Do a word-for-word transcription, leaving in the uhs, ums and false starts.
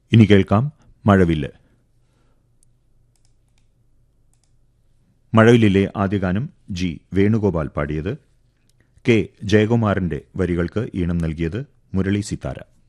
ഇനി കേൾക്കാം മഴവില്ല്. മഴവില്ലിലെ ആദ്യ ഗാനം ജി വേണുഗോപാൽ പാടിയത്. കെ ജയകുമാറിന്റെ വരികൾക്ക് ഈണം നൽകിയത് മുരളി സിത്താര.